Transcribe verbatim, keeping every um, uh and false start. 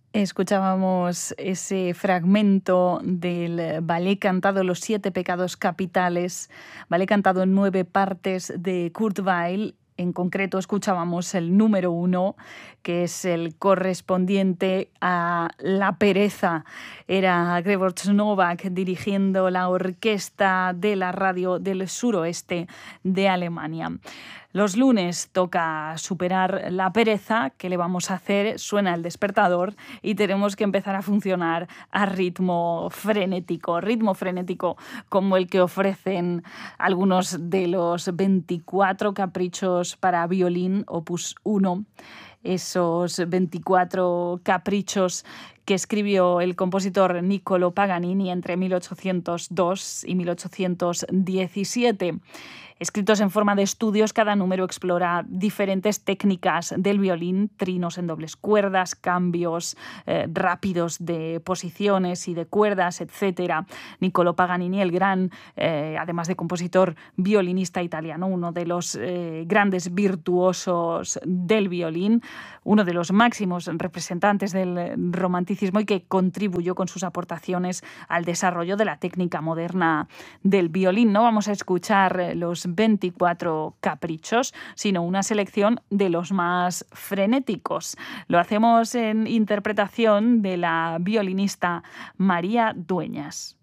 Escuchábamos ese fragmento del ballet cantado Los siete pecados capitales, ballet cantado en nueve partes de Kurt Weill. En concreto, escuchábamos el número uno, que es el correspondiente a La pereza. Era Gregor Novak dirigiendo la orquesta de la radio del suroeste de Alemania. Los lunes toca superar la pereza. ¿Qué le vamos a hacer? Suena el despertador y tenemos que empezar a funcionar a ritmo frenético, ritmo frenético como el que ofrecen algunos de los veinticuatro caprichos para violín, opus uno, esos veinticuatro caprichos que escribió el compositor Niccolò Paganini entre mil ochocientos dos y mil ochocientos diecisiete. Escritos en forma de estudios, cada número explora diferentes técnicas del violín, trinos en dobles cuerdas, cambios eh, rápidos de posiciones y de cuerdas, etcétera. Niccolò Paganini, el gran, eh, además de compositor, violinista italiano, uno de los eh, grandes virtuosos del violín, uno de los máximos representantes del romanticismo y que contribuyó con sus aportaciones al desarrollo de la técnica moderna del violín. No vamos a escuchar los veinticuatro caprichos, sino una selección de los más frenéticos. Lo hacemos en interpretación de la violinista María Dueñas.